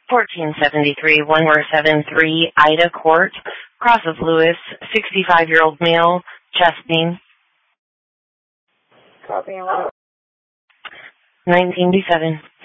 1473 1473 Ida Court, Cross of Lewis, 65-year-old male, chest pain. Copy. 19B7.